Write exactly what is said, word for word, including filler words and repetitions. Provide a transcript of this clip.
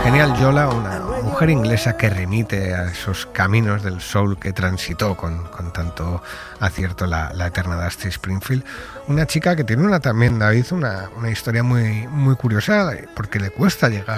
genial Yola, una mujer inglesa que remite a esos caminos del soul que transitó con, con tanto acierto la, la eterna Dusty Springfield. Una chica que tiene una también, David, una, una historia muy, muy curiosa, porque le cuesta llegar